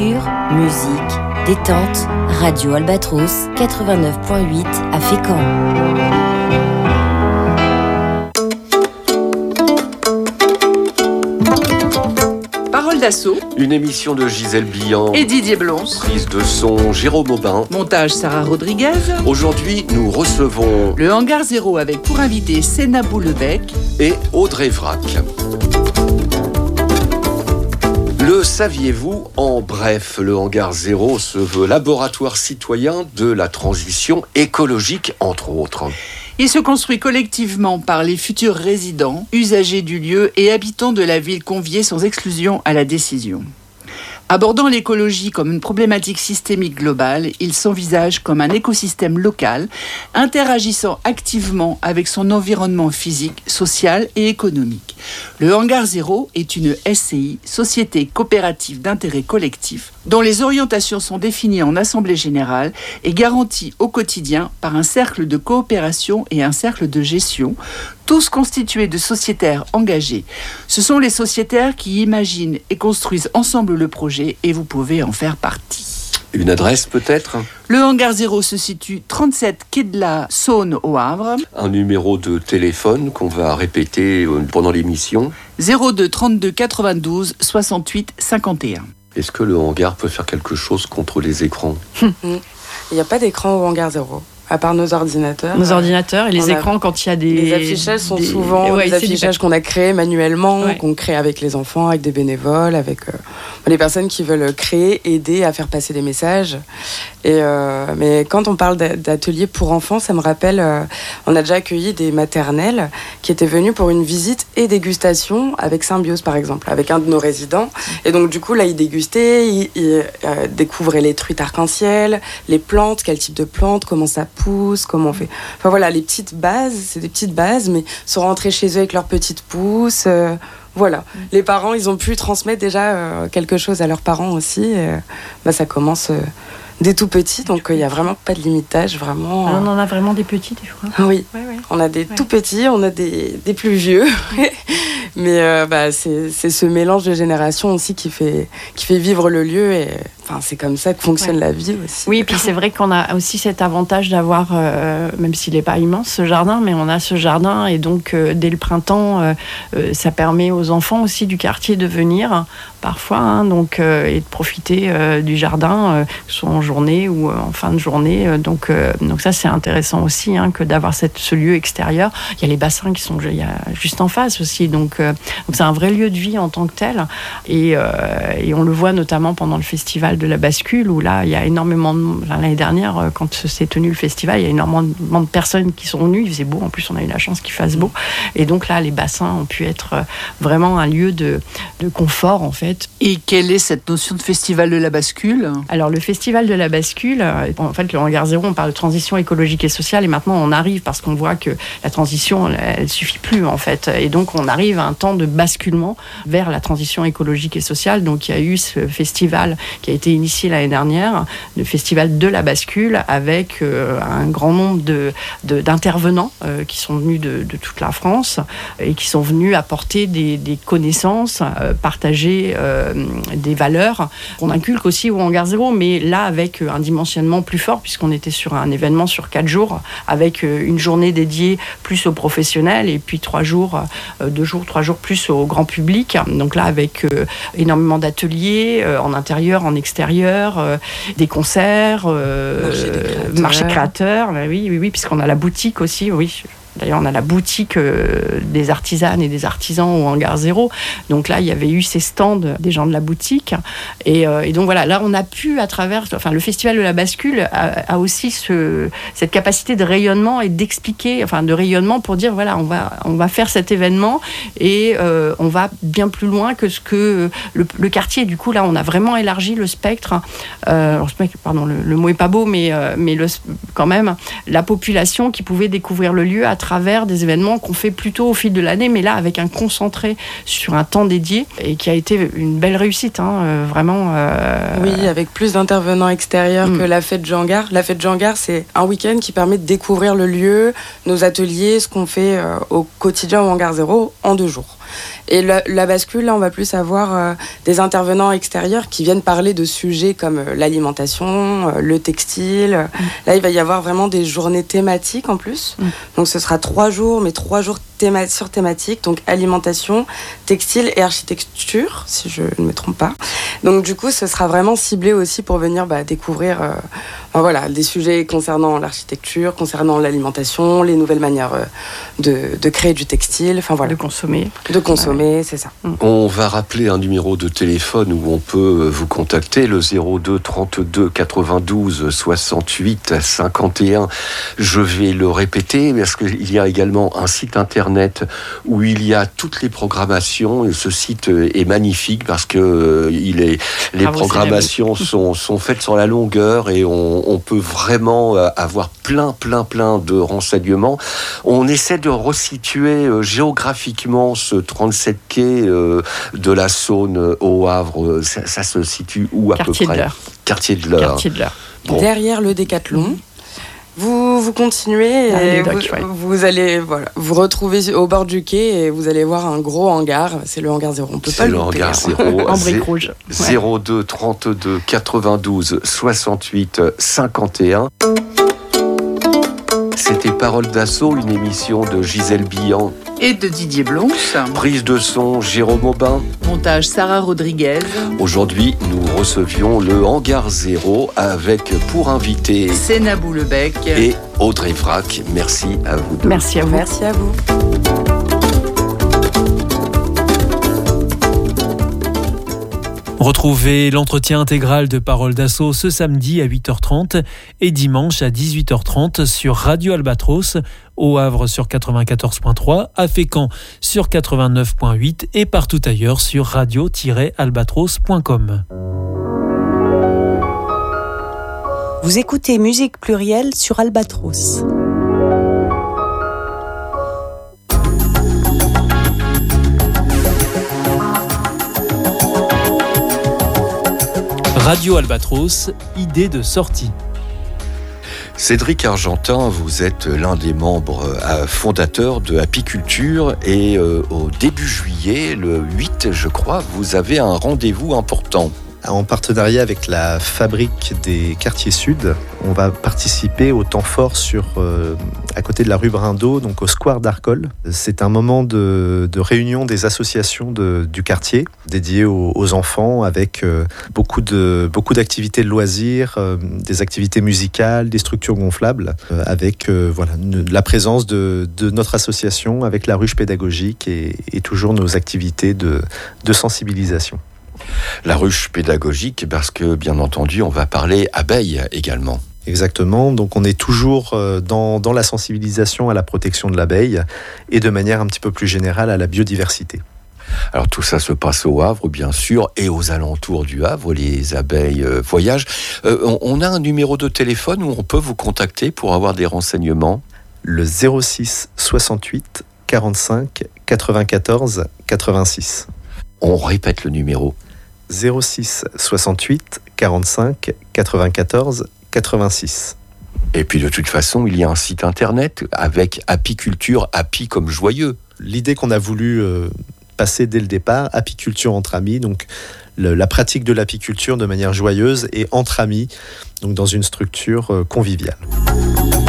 Culture, musique, détente, Radio Albatros 89.8 à Fécamp. Parole d'assaut. Une émission de Gisèle Billan et Didier Blons. Prise de son Jérôme Aubin. Montage Sarah Rodriguez. Aujourd'hui, nous recevons le Hangar Zéro avec pour invité Sénat Boulebec et Audrey Vrac. Le saviez-vous? En bref, le Hangar Zéro se veut laboratoire citoyen de la transition écologique, entre autres. Il se construit collectivement par les futurs résidents, usagers du lieu et habitants de la ville conviés sans exclusion à la décision. Abordant l'écologie comme une problématique systémique globale, il s'envisage comme un écosystème local, interagissant activement avec son environnement physique, social et économique. Le Hangar Zéro est une SCI, Société coopérative d'intérêt collectif, dont les orientations sont définies en assemblée générale et garanties au quotidien par un cercle de coopération et un cercle de gestion, tous constitués de sociétaires engagés. Ce sont les sociétaires qui imaginent et construisent ensemble le projet et vous pouvez en faire partie. Une adresse peut-être? Le Hangar Zéro se situe 37 quai de la Saône au Havre. Un numéro de téléphone qu'on va répéter pendant l'émission. 02 32 92 68 51. Est-ce que le hangar peut faire quelque chose contre les écrans? Il n'y a pas d'écran au Hangar Zéro. À part nos ordinateurs. Nos ordinateurs et les écrans quand il y a des... Les affichages sont souvent des affichages qu'on a créés manuellement, qu'on crée avec les enfants, avec des bénévoles, avec les personnes qui veulent créer, aider à faire passer des messages. Mais quand on parle d'ateliers pour enfants, ça me rappelle, on a déjà accueilli des maternelles qui étaient venues pour une visite et dégustation avec Symbiose par exemple, avec un de nos résidents. Et donc du coup là, ils dégustaient, ils découvraient les truites arc-en-ciel, les plantes, quel type de plantes, comment ça pousse, comment on fait. Enfin voilà, les petites bases, c'est des petites bases, mais sont rentrés chez eux avec leurs petites pousses. Voilà, les parents, ils ont pu transmettre déjà quelque chose à leurs parents aussi. Ça commence dès tout petits, donc il n'y a vraiment pas de limitage, vraiment. On en a vraiment des petits, des fois. Oui, ouais. On a des tout petits, on a des plus vieux. Mais c'est ce mélange de générations aussi qui fait vivre le lieu et c'est comme ça que fonctionne la vie aussi. Oui, et puis c'est vrai qu'on a aussi cet avantage d'avoir, même s'il n'est pas immense ce jardin, mais on a ce jardin et donc dès le printemps, ça permet aux enfants aussi du quartier de venir parfois, et de profiter du jardin, que ce soit en journée ou en fin de journée. Donc ça c'est intéressant aussi que d'avoir ce lieu extérieur. Il y a les bassins qui sont juste en face aussi, donc c'est un vrai lieu de vie en tant que tel. Et on le voit notamment pendant le festival de la bascule, où là, il y a énormément l'année dernière, quand s'est tenu le festival, il y a énormément de personnes qui sont venues. Il faisait beau, en plus on a eu la chance qu'il fasse beau. Et donc là, les bassins ont pu être vraiment un lieu de confort, en fait. Et quelle est cette notion de festival de la bascule? Alors, le festival de la bascule, en fait, le Hangar Zéro, on parle de transition écologique et sociale, et maintenant on arrive, parce qu'on voit que la transition, elle suffit plus, en fait. Et donc, on arrive à un temps de basculement vers la transition écologique et sociale. Donc, il y a eu ce festival qui a été initié l'année dernière, le festival de la bascule, avec un grand nombre d'intervenants qui sont venus de toute la France et qui sont venus apporter des connaissances, partager des valeurs qu'on inculque aussi au Hangar Zéro, mais là avec un dimensionnement plus fort, puisqu'on était sur un événement sur 4 jours, avec une journée dédiée plus aux professionnels et puis 3 jours plus au grand public. Donc là avec énormément d'ateliers en intérieur, en extérieur, des concerts, marché créateur, oui, puisqu'on a la boutique aussi, oui. D'ailleurs, on a la boutique des artisanes et des artisans au Hangar Zéro. Donc là, il y avait eu ces stands des gens de la boutique. Et donc voilà, là, on a pu, à travers... le Festival de la bascule a aussi cette capacité de rayonnement et d'expliquer, de rayonnement pour dire, voilà, on va faire cet événement et on va bien plus loin que ce que le quartier. Du coup, là, on a vraiment élargi le spectre. Le mot est pas beau, mais quand même, la population qui pouvait découvrir le lieu à travers des événements qu'on fait plutôt au fil de l'année, mais là avec un concentré sur un temps dédié et qui a été une belle réussite, vraiment. Oui, avec plus d'intervenants extérieurs que la fête du Hangar. La fête du Hangar, c'est un week-end qui permet de découvrir le lieu, nos ateliers, ce qu'on fait au quotidien au Hangar Zéro en 2 jours. Et la bascule, là, on va plus avoir des intervenants extérieurs qui viennent parler de sujets comme l'alimentation, le textile. Là, il va y avoir vraiment des journées thématiques en plus. Donc, ce sera 3 jours, mais 3 jours sur thématique. Donc, alimentation, textile et architecture, si je ne me trompe pas. Donc, du coup, ce sera vraiment ciblé aussi pour venir découvrir des sujets concernant l'architecture, concernant l'alimentation, les nouvelles manières de créer du textile. Enfin, voilà. De consommer. C'est ça. On va rappeler un numéro de téléphone où on peut vous contacter, le 02 32 92 68 51. Je vais le répéter parce qu'il y a également un site internet où il y a toutes les programmations. Et ce site est magnifique parce que les programmations sont faites sur la longueur et on peut vraiment avoir plein de renseignements. On essaie de resituer géographiquement ce 37 quai de la Saône au Havre. Ça se situe où à peu près ? Quartier de l'Eure. Bon. Derrière le Décathlon. Vous continuez et vous allez vous retrouver au bord du quai et vous allez voir un gros hangar. C'est le hangar 0. On peut pas le louper. C'est le hangar 0. En briques rouges. 02 32 92 68 51. C'était Parole d'Assaut, une émission de Gisèle Billan et de Didier Blons. Prise de son, Jérôme Aubin. Montage, Sarah Rodriguez. Aujourd'hui, nous recevions le Hangar 0 avec pour invité Sénat Boulebec et Audrey Vrac. Merci à vous deux. Merci à vous. Merci à vous. Retrouvez l'entretien intégral de Parole d'Assaut ce samedi à 8h30 et dimanche à 18h30 sur Radio Albatros, au Havre sur 94.3, à Fécamp sur 89.8 et partout ailleurs sur radio-albatros.com. Vous écoutez Musique Plurielle sur Albatros. Radio Albatros, idée de sortie. Cédric Argentin, vous êtes l'un des membres fondateurs de Apiculture et au début juillet, le 8 je crois, vous avez un rendez-vous important. En partenariat avec la Fabrique des Quartiers Sud, on va participer au temps fort à côté de la rue Brindeau, donc au square d'Arcole. C'est un moment de réunion des associations du quartier dédié aux enfants avec beaucoup d'activités de loisirs, des activités musicales, des structures gonflables, avec la présence de notre association avec la ruche pédagogique et toujours nos activités de sensibilisation. La ruche pédagogique, parce que bien entendu, on va parler abeilles également. Exactement, donc on est toujours dans la sensibilisation à la protection de l'abeille et de manière un petit peu plus générale à la biodiversité. Alors tout ça se passe au Havre, bien sûr, et aux alentours du Havre, les abeilles voyagent. On a un numéro de téléphone où on peut vous contacter pour avoir des renseignements ? Le 06 68 45 94 86. On répète le numéro. 06 68 45 94 86. Et puis de toute façon, il y a un site internet avec apiculture, api comme joyeux. L'idée qu'on a voulu passer dès le départ, apiculture entre amis, donc la pratique de l'apiculture de manière joyeuse et entre amis, donc dans une structure conviviale.